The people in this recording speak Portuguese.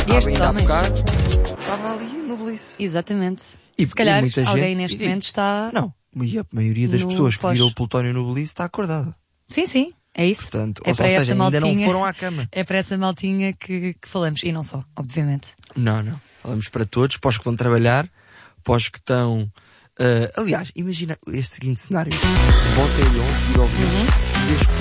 estava Estes ainda há homens. bocado, estava ali no Belize. Exatamente. E- Se calhar e muita alguém gente- neste e digo, momento está... Não, e a maioria das no pessoas que pós. viram o plutónio no Belize está acordada. Sim, é isso. Portanto, É ou para seja, essa ainda não maltinha, foram à cama. é para essa maltinha que falamos. E não só, obviamente. Não. Falamos para todos, para os que vão trabalhar, para os que estão... aliás, imagina este seguinte cenário. Bota ele a seguir ao Belize e as